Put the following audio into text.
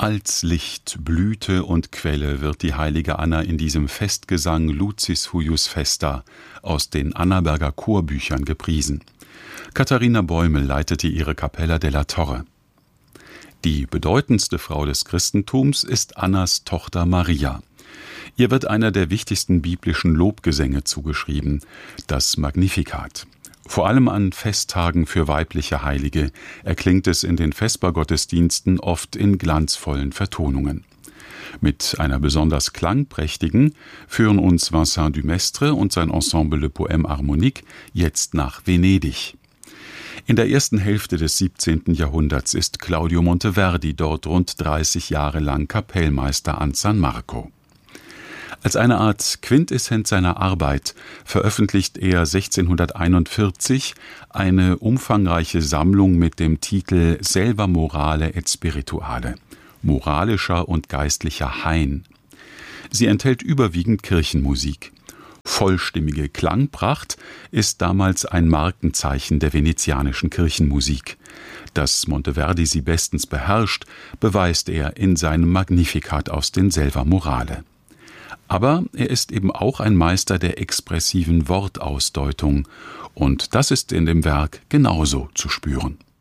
Als Licht, Blüte und Quelle wird die heilige Anna in diesem Festgesang Lucis Huius Festa aus den Annaberger Chorbüchern gepriesen. Katharina Bäumel leitete ihre Cappella della Torre. Die bedeutendste Frau des Christentums ist Annas Tochter Maria. Ihr wird einer der wichtigsten biblischen Lobgesänge zugeschrieben, das Magnificat. Vor allem an Festtagen für weibliche Heilige erklingt es in den Vespergottesdiensten oft in glanzvollen Vertonungen. Mit einer besonders klangprächtigen führen uns Vincent Dumestre und sein Ensemble Le Poème Harmonique jetzt nach Venedig. In der ersten Hälfte des 17. Jahrhunderts ist Claudio Monteverdi dort rund 30 Jahre lang Kapellmeister an San Marco. Als eine Art Quintessenz seiner Arbeit veröffentlicht er 1641 eine umfangreiche Sammlung mit dem Titel Selva Morale et Spirituale, moralischer und geistlicher Hain. Sie enthält überwiegend Kirchenmusik. Vollstimmige Klangpracht ist damals ein Markenzeichen der venezianischen Kirchenmusik. Dass Monteverdi sie bestens beherrscht, beweist er in seinem Magnificat aus den Selva Morale. Aber er ist eben auch ein Meister der expressiven Wortausdeutung, und das ist in dem Werk genauso zu spüren.